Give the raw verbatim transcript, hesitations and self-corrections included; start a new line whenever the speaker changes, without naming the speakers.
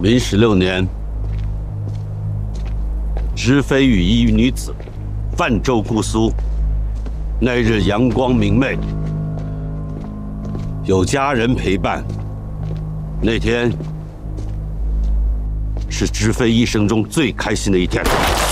明十六年，知妃与一女子泛舟姑苏。那日阳光明媚，有家人陪伴。那天是知妃一生中最开心的一天。